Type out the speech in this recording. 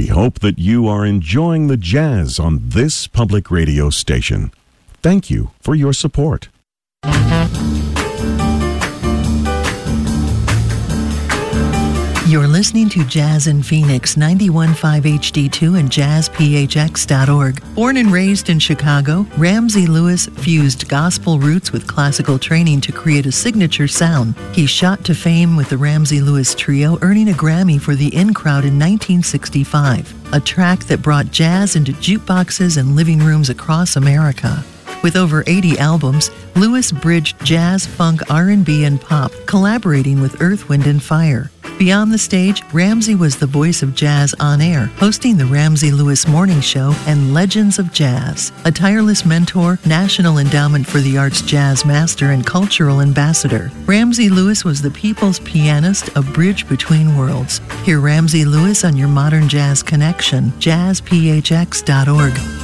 hope that you are enjoying the jazz on this public radio station. Thank you for your support. You're listening to Jazz in Phoenix, 91.5 HD2 and jazzphx.org. Born and raised in Chicago, Ramsey Lewis fused gospel roots with classical training to create a signature sound. He shot to fame with the Ramsey Lewis Trio, earning a Grammy for The In Crowd in 1965, a track that brought jazz into jukeboxes and living rooms across America. With over 80 albums, Lewis bridged jazz, funk, R&B, and pop, collaborating with Earth, Wind & Fire. Beyond the stage, Ramsey was the voice of jazz on air, hosting the Ramsey Lewis Morning Show and Legends of Jazz. A tireless mentor, National Endowment for the Arts Jazz Master, and cultural ambassador, Ramsey Lewis was the people's pianist, a bridge between worlds. Hear Ramsey Lewis on your modern jazz connection, jazzphx.org.